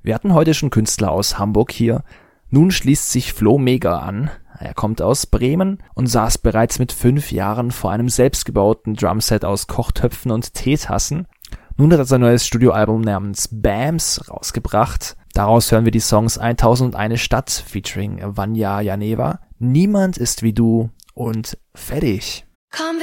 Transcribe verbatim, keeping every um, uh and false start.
Wir hatten heute schon Künstler aus Hamburg hier. Nun schließt sich Flo Mega an. Er kommt aus Bremen und saß bereits mit fünf Jahren vor einem selbstgebauten Drumset aus Kochtöpfen und Teetassen. Nun hat er sein neues Studioalbum namens Bams rausgebracht. Daraus hören wir die Songs tausendundeine Stadt featuring Vanya Janeva, Niemand ist wie du und Fertig. Komm,